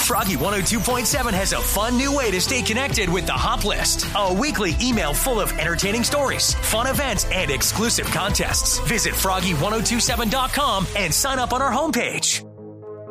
Froggy 102.7 has a fun new way to stay connected with the Hop List. A weekly email full of entertaining stories, fun events, and exclusive contests. Visit Froggy1027.com and sign up on our homepage.